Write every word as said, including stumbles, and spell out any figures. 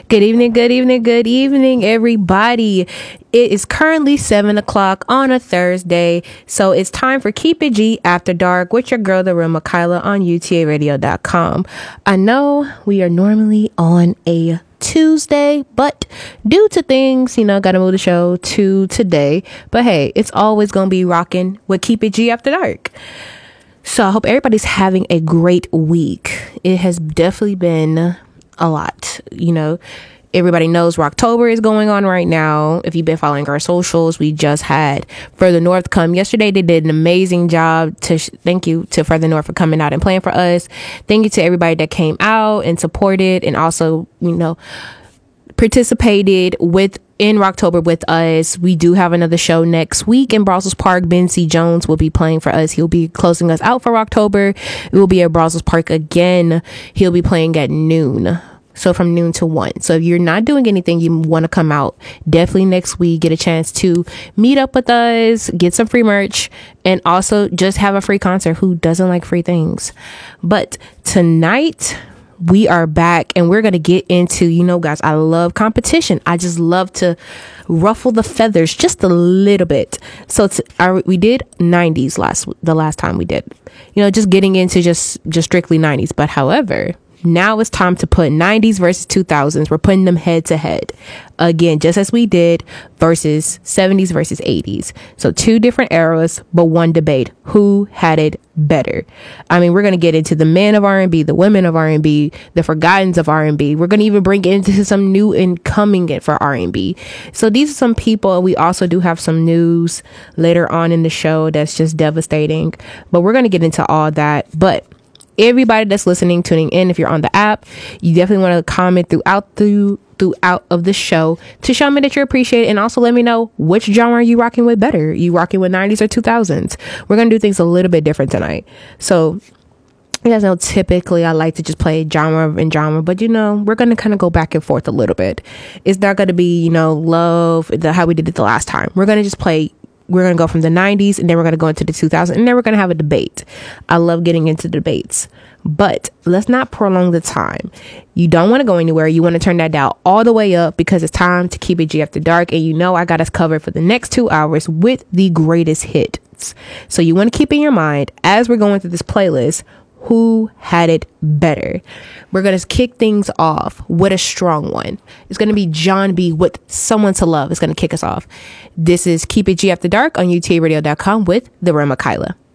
Good evening, good evening, good evening, everybody. It is currently seven o'clock on a Thursday, so it's time for Keep It G After Dark with your girl, the real Makayla, on U T A radio dot com. I know we are normally on a Tuesday, but due to things, you know, gotta move the show to today. But hey, it's always gonna be rocking with Keep It G After Dark. So I hope everybody's having a great week. It has definitely been a lot, you know. Everybody knows Rocktober is going on right now. If you've been following our socials, we just had Further North come yesterday. They did an amazing job. To sh- thank you to Further North for coming out and playing for us. Thank you to everybody that came out and supported and also, you know, participated with in Rocktober with us. We do have another show next week in Brussels Park. Ben C. Jones will be playing for us. He'll be closing us out for Rocktober. It will be at Brussels Park again. He'll be playing at noon. So from noon to one. So if you're not doing anything, you want to come out, definitely next week, get a chance to meet up with us, get some free merch, and also just have a free concert. Who doesn't like free things? But tonight we are back and we're going to get into, you know, guys, I love competition. I just love to ruffle the feathers just a little bit. So it's, our, we did nineties last, the last time we did, you know, just getting into just, just strictly nineties. But however, now it's time to put nineties versus two thousands. We're putting them head to head again, just as we did versus seventies versus eighties. So two different eras, but one debate. Who had it better? I mean, we're going to get into the men of R and B, the women of R and B, the forgottens of R and B. We're going to even bring into some new incoming for R and B. So these are some people. We also do have some news later on in the show that's just devastating, but we're going to get into all that. But everybody that's listening, tuning in, if you're on the app, you definitely want to comment throughout through throughout of the show to show me that you appreciate it, and also let me know which genre are you rocking with better. You rocking with nineties or two thousands? We're gonna do things a little bit different tonight. So you guys know typically I like to just play genre and genre, but you know, we're gonna kind of go back and forth a little bit. It's not gonna be, you know, love the, how we did it the last time. We're gonna just play. We're going to go from the nineties and then we're going to go into the two thousands and then we're going to have a debate. I love getting into debates, but let's not prolong the time. You don't want to go anywhere. You want to turn that dial all the way up because it's time to Keep It G After Dark. And you know, I got us covered for the next two hours with the greatest hits. So you want to keep in your mind as we're going through this playlist, who had it better? We're going to kick things off with a strong one. It's going to be John B with Someone to Love. It's going to kick us off. This is Keep It G After Dark on U T A radio dot com with the real Makayla.